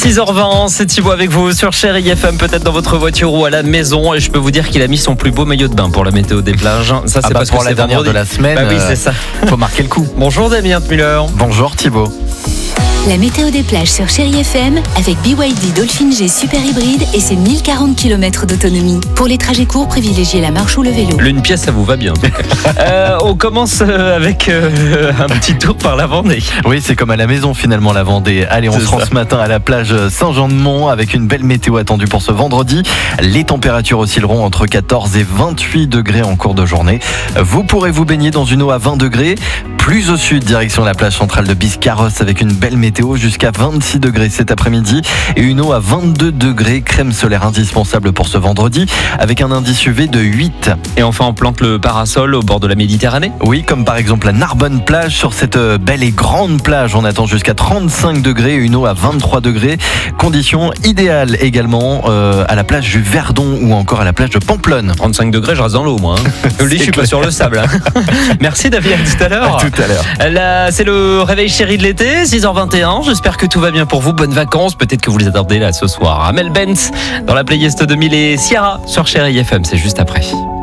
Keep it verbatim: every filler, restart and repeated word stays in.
six heures vingt, c'est Thibaut avec vous sur Chérie F M, peut-être dans votre voiture ou à la maison. Et je peux vous dire qu'il a mis son plus beau maillot de bain pour la météo des plages. Ça, c'est ah bah parce pour que la c'est dernière vendredi de la semaine. Bah oui, c'est ça. Faut marquer le coup. Bonjour Damien Muller. Bonjour Thibaut. La météo des plages sur Chérie F M avec B Y D Dolphin G Super Hybride et ses mille quarante kilomètres d'autonomie. Pour les trajets courts, privilégiez la marche ou le vélo. L'une pièce, ça vous va bien. euh, on commence avec euh, un petit tour par la Vendée. Oui, c'est comme à la maison finalement la Vendée. Allez, on C'est se rend ça. ce matin à la plage Saint-Jean-de-Mont avec une belle météo attendue pour ce vendredi. Les températures oscilleront entre quatorze et vingt-huit degrés en cours de journée. Vous pourrez vous baigner dans une eau à vingt degrés. Plus au sud, direction la plage centrale de Biscarrosse avec une belle météo jusqu'à vingt-six degrés cet après-midi et une eau à vingt-deux degrés. Crème solaire indispensable pour ce vendredi avec un indice U V de huit. Et enfin, on plante le parasol au bord de la Méditerranée. Oui, comme par exemple la Narbonne plage. Sur cette belle et grande plage, on attend jusqu'à trente-cinq degrés et une eau à vingt-trois degrés. Conditions idéales également euh, à la plage du Verdon ou encore à la plage de Pamplonne. trente-cinq degrés, je reste dans l'eau, moi. Hein. Je dis, je suis pas sur le sable. Hein. Merci David, à tout à l'heure. À tout à l'heure. Là, c'est le réveil chéri de l'été, six heures vingt et un. J'espère que tout va bien pour vous. Bonnes vacances. Peut-être que vous les attendez là ce soir. Amel Bent dans la playlist de mille et Ciara sur Chérie F M. C'est juste après.